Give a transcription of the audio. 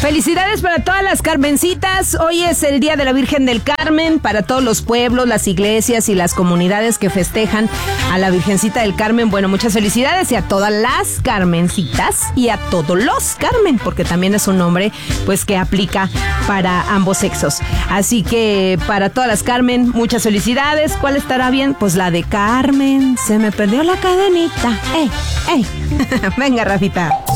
Felicidades para todas las Carmencitas. Hoy es el Día de la Virgen del Carmen. Para todos los pueblos, las iglesias y las comunidades que festejan a la Virgencita del Carmen. Bueno, muchas felicidades y a todas las Carmencitas y a todos los Carmen, porque también es un nombre pues que aplica para ambos sexos. Así que para todas las Carmen, muchas felicidades. ¿Cuál estará bien? Pues la de Carmen. Se me perdió la cadenita. ¡Ey! ¡Ey! Venga, Rafita.